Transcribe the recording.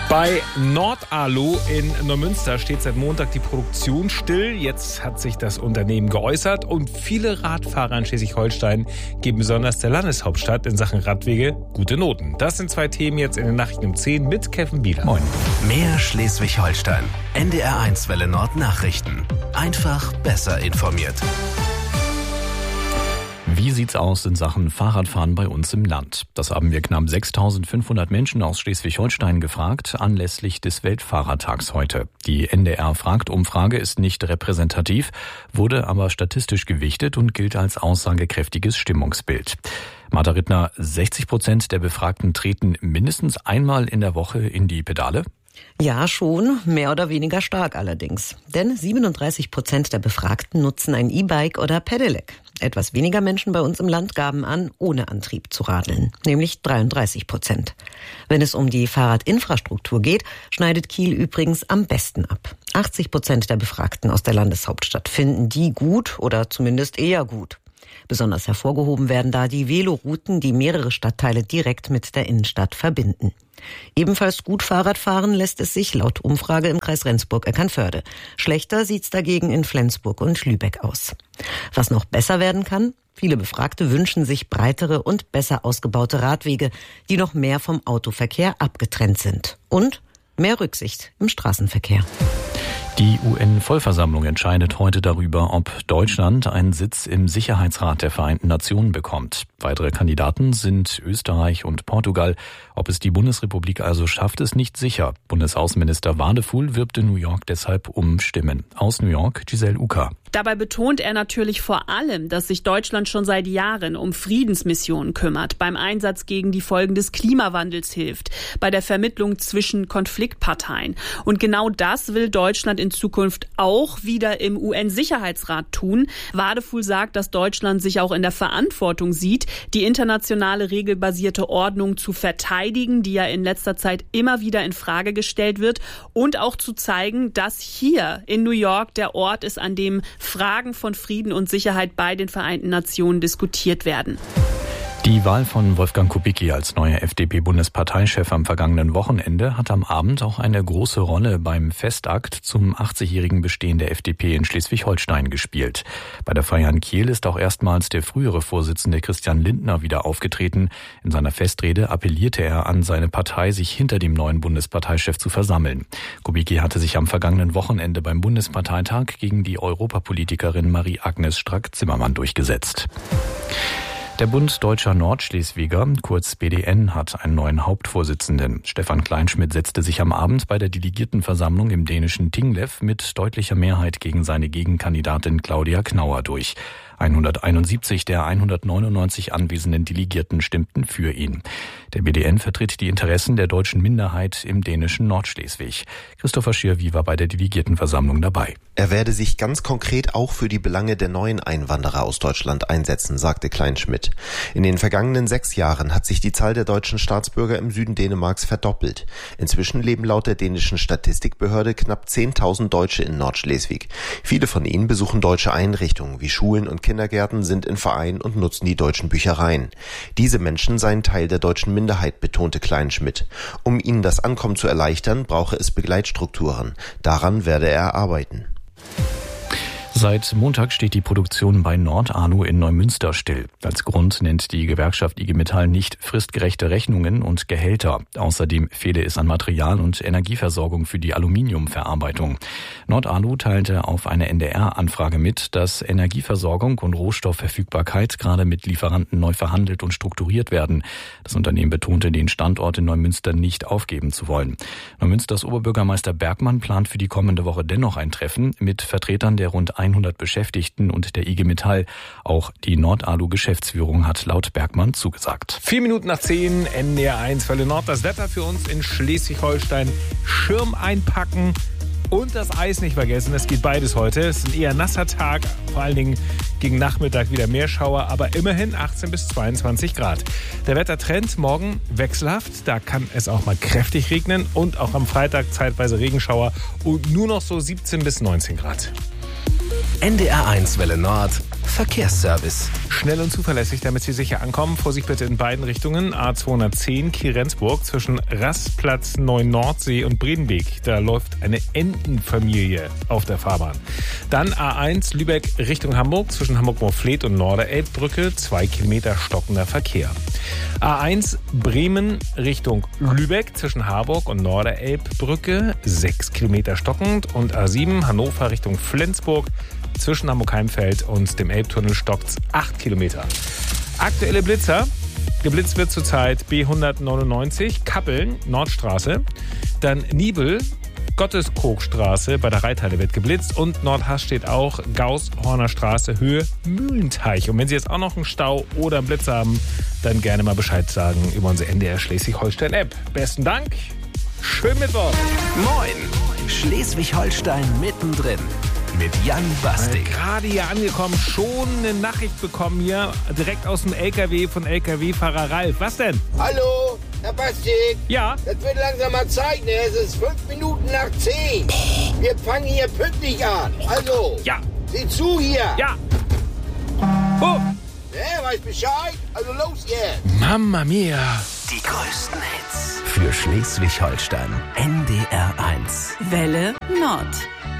Bei Nordalu in Neumünster steht seit Montag die Produktion still. Jetzt hat sich das Unternehmen geäußert und viele Radfahrer in Schleswig-Holstein geben besonders der Landeshauptstadt in Sachen Radwege gute Noten. Das sind zwei Themen jetzt in den Nachrichten um 10 mit Kevin Bieler. Moin. Mehr Schleswig-Holstein. NDR1 Welle Nord Nachrichten. Einfach besser informiert. Wie sieht's aus in Sachen Fahrradfahren bei uns im Land? Das haben wir knapp 6.500 Menschen aus Schleswig-Holstein gefragt, anlässlich des Weltfahrertags heute. Die NDR-Fragt-Umfrage ist nicht repräsentativ, wurde aber statistisch gewichtet und gilt als aussagekräftiges Stimmungsbild. Martha Rittner, 60% der Befragten treten mindestens einmal in der Woche in die Pedale? Ja, schon, mehr oder weniger stark allerdings. Denn 37% der Befragten nutzen ein E-Bike oder Pedelec. Etwas weniger Menschen bei uns im Land gaben an, ohne Antrieb zu radeln, nämlich 33%. Wenn es um die Fahrradinfrastruktur geht, schneidet Kiel übrigens am besten ab. 80% der Befragten aus der Landeshauptstadt finden die gut oder zumindest eher gut. Besonders hervorgehoben werden da die Velorouten, die mehrere Stadtteile direkt mit der Innenstadt verbinden. Ebenfalls gut Fahrradfahren lässt es sich laut Umfrage im Kreis Rendsburg-Eckernförde. Schlechter sieht's dagegen in Flensburg und Lübeck aus. Was noch besser werden kann? Viele Befragte wünschen sich breitere und besser ausgebaute Radwege, die noch mehr vom Autoverkehr abgetrennt sind. Und mehr Rücksicht im Straßenverkehr. Die UN-Vollversammlung entscheidet heute darüber, ob Deutschland einen Sitz im Sicherheitsrat der Vereinten Nationen bekommt. Weitere Kandidaten sind Österreich und Portugal. Ob es die Bundesrepublik also schafft, ist nicht sicher. Bundesaußenminister Wadefuhl wirbt in New York deshalb um Stimmen. Aus New York, Giselle Uka. Dabei betont er natürlich vor allem, dass sich Deutschland schon seit Jahren um Friedensmissionen kümmert, beim Einsatz gegen die Folgen des Klimawandels hilft, bei der Vermittlung zwischen Konfliktparteien. Und genau das will Deutschland in Zukunft auch wieder im UN-Sicherheitsrat tun. Wadefuhl sagt, dass Deutschland sich auch in der Verantwortung sieht, die internationale regelbasierte Ordnung zu verteidigen, die ja in letzter Zeit immer wieder in Frage gestellt wird, und auch zu zeigen, dass hier in New York der Ort ist, an dem Fragen von Frieden und Sicherheit bei den Vereinten Nationen diskutiert werden. Die Wahl von Wolfgang Kubicki als neuer FDP-Bundesparteichef am vergangenen Wochenende hat am Abend auch eine große Rolle beim Festakt zum 80-jährigen Bestehen der FDP in Schleswig-Holstein gespielt. Bei der Feier in Kiel ist auch erstmals der frühere Vorsitzende Christian Lindner wieder aufgetreten. In seiner Festrede appellierte er an seine Partei, sich hinter dem neuen Bundesparteichef zu versammeln. Kubicki hatte sich am vergangenen Wochenende beim Bundesparteitag gegen die Europapolitikerin Marie-Agnes Strack-Zimmermann durchgesetzt. Der Bund Deutscher Nordschleswiger, kurz BDN, hat einen neuen Hauptvorsitzenden. Stefan Kleinschmidt setzte sich am Abend bei der Delegiertenversammlung im dänischen Tinglev mit deutlicher Mehrheit gegen seine Gegenkandidatin Claudia Knauer durch. 171 der 199 anwesenden Delegierten stimmten für ihn. Der BDN vertritt die Interessen der deutschen Minderheit im dänischen Nordschleswig. Christopher Schirwie war bei der Delegiertenversammlung dabei. Er werde sich ganz konkret auch für die Belange der neuen Einwanderer aus Deutschland einsetzen, sagte Kleinschmidt. In den vergangenen 6 Jahren hat sich die Zahl der deutschen Staatsbürger im Süden Dänemarks verdoppelt. Inzwischen leben laut der dänischen Statistikbehörde knapp 10.000 Deutsche in Nordschleswig. Viele von ihnen besuchen deutsche Einrichtungen wie Schulen und Kindergärten, sind in Vereinen und nutzen die deutschen Büchereien. Diese Menschen seien Teil der deutschen Minderheit, betonte Kleinschmidt. Um ihnen das Ankommen zu erleichtern, brauche es Begleitstrukturen. Daran werde er arbeiten. Seit Montag steht die Produktion bei Nordalu in Neumünster still. Als Grund nennt die Gewerkschaft IG Metall nicht fristgerechte Rechnungen und Gehälter. Außerdem fehle es an Material- und Energieversorgung für die Aluminiumverarbeitung. Nordalu teilte auf eine NDR-Anfrage mit, dass Energieversorgung und Rohstoffverfügbarkeit gerade mit Lieferanten neu verhandelt und strukturiert werden. Das Unternehmen betonte, den Standort in Neumünster nicht aufgeben zu wollen. Neumünsters Oberbürgermeister Bergmann plant für die kommende Woche dennoch ein Treffen mit Vertretern der rund 100 Beschäftigten und der IG Metall. Auch die Nordalu-Geschäftsführung hat laut Bergmann zugesagt. 4 Minuten nach 10, NDR1 Welle Nord. Das Wetter für uns in Schleswig-Holstein. Schirm einpacken und das Eis nicht vergessen. Es geht beides heute. Es ist ein eher nasser Tag, vor allen Dingen gegen Nachmittag wieder mehr Schauer, aber immerhin 18 bis 22 Grad. Der Wettertrend morgen wechselhaft. Da kann es auch mal kräftig regnen und auch am Freitag zeitweise Regenschauer und nur noch so 17 bis 19 Grad. NDR1 Welle Nord Verkehrsservice. Schnell und zuverlässig, damit Sie sicher ankommen. Vorsicht bitte in beiden Richtungen. A210 Kiel-Rendsburg zwischen Rastplatz Neu-Nordsee und Bredenweg. Da läuft eine Entenfamilie auf der Fahrbahn. Dann A1 Lübeck Richtung Hamburg zwischen Hamburg-Moorfleet und Norderelbbrücke. 2 Kilometer stockender Verkehr. A1 Bremen Richtung Lübeck zwischen Harburg und Norderelbbrücke. 6 Kilometer stockend. Und A7 Hannover Richtung Flensburg zwischen Hamburg-Heimfeld und dem Elbtunnel stockt's 8 Kilometer. Aktuelle Blitzer. Geblitzt wird zurzeit B199 Kappeln, Nordstraße. Dann Nibel, Gotteskogstraße bei der Reithalle wird geblitzt. Und Nordhass steht auch Gauss-Horner Straße, Höhe Mühlenteich. Und wenn Sie jetzt auch noch einen Stau oder einen Blitz haben, dann gerne mal Bescheid sagen über unsere NDR Schleswig-Holstein-App. Besten Dank. Schönen Mittwoch. Moin. Schleswig-Holstein mittendrin. Mit Jan Bastik. Gerade hier angekommen, schon eine Nachricht bekommen hier, direkt aus dem LKW von LKW-Fahrer Ralf. Was denn? Hallo, Herr Bastik. Ja? Das wird langsam mal Zeit, ne? Es ist 5 Minuten nach 10. Wir fangen hier pünktlich an. Also, Ja. sieh zu hier. Ja. Oh, Ne, weiß Bescheid? Also los jetzt. Mamma mia. Die größten Hits für Schleswig-Holstein. NDR 1. Welle Nord.